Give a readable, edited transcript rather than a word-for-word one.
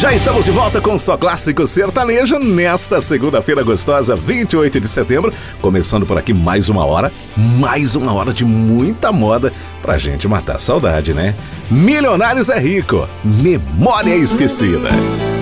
Já estamos de volta com Só Clássico Sertanejo nesta segunda-feira gostosa, 28 de setembro. Começando por aqui mais uma hora de muita moda pra gente matar a saudade, né? Milionários é Rico, Memória Esquecida.